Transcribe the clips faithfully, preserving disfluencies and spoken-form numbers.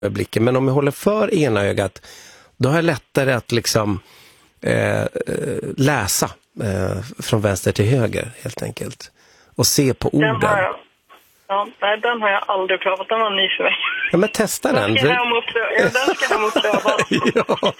blicken. Men om jag håller för ena ögat, då har jag lättare att liksom eh, läsa eh, från vänster till höger helt enkelt. Och se på orden. Den har jag, ja, nej, den har jag aldrig prövat. Den var ny för mig. Ja, men testa den. Den ska hem och pröva. Ja, den ska hem och pröva. Ja.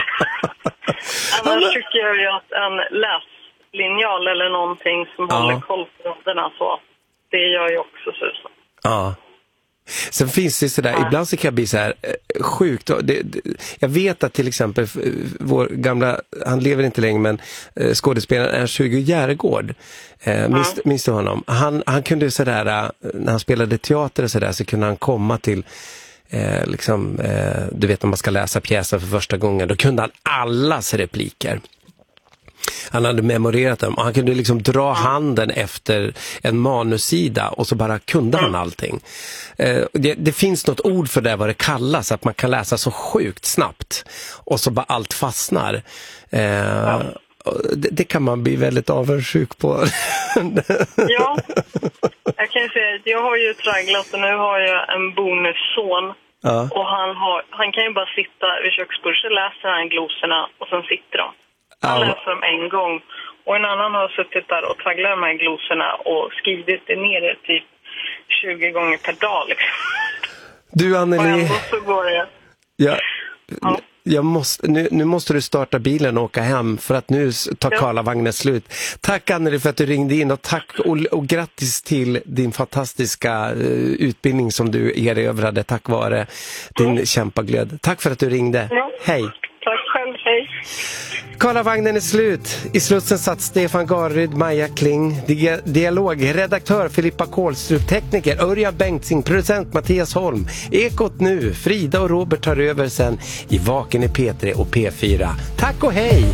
Annars tycker jag ju att en läslinjal eller någonting som ja. håller koll på raderna så, det gör ju också susen. Ja. Sen finns det sådär, ja. ibland så kan jag bli så här eh, sjukt. Det, det, jag vet att till exempel vår gamla, han lever inte längre, men eh, skådespelaren Ernst-Hugo Järegård, eh, minns, ja. minns du honom? Han, han kunde sådär, eh, när han spelade teater och sådär, så kunde han komma till eh, liksom, eh, du vet när man ska läsa pjäsen för första gången, då kunde han allas repliker. Han hade memorerat dem och han kunde liksom dra handen efter en manussida och så bara kunde han allting. Eh, det, det finns något ord för det vad det kallas, att man kan läsa så sjukt snabbt och så bara allt fastnar. Eh, ja. det, det kan man bli väldigt avundsjuk på. Ja, jag kan ju säga att jag har ju tragglat och nu har jag en bonusson. Ja. Och han, har, han kan ju bara sitta vid köksbordet och läsa han glosorna och sen sitter de. Han läser dem en gång. Och en annan har suttit där och tragglat de här glosorna och skrivit det ner typ tjugo gånger per dag. Liksom. Du, Anneli. Och ändå så går det. Ja, ja. Jag måste, nu, nu måste du starta bilen och åka hem för att nu tar ja. Karlavagnen slut. Tack Anneli för att du ringde in och tack och, och grattis till din fantastiska uh, utbildning som du erövrade tack vare din mm. kämpaglöd. Tack för att du ringde. Ja. Hej. Tack själv, hej. Karlavagnen är slut. I slutsen satt Stefan Garryd, Maja Kling, Di- dialog, redaktör Filippa Kålstrup, tekniker Örjan Bengtsing, producent Mattias Holm. Ekot nu, Frida och Robert tar över sen i Vaken i P tre och P fyra. Tack och hej!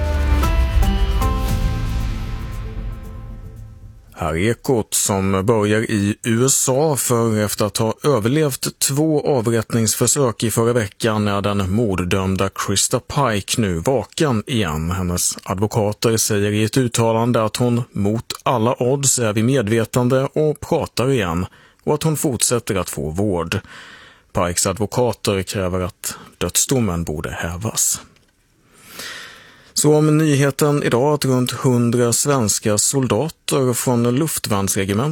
Här är Ekot som börjar i U S A, för efter att ha överlevt två avrättningsförsök i förra veckan är den morddömda Krista Pike nu vaken igen. Hennes advokater säger i ett uttalande att hon mot alla odds är vid medvetande och pratar igen och att hon fortsätter att få vård. Pikes advokater kräver att dödsdomen borde hävas. Så om nyheten idag att runt hundra svenska soldater från luftvärnsregiment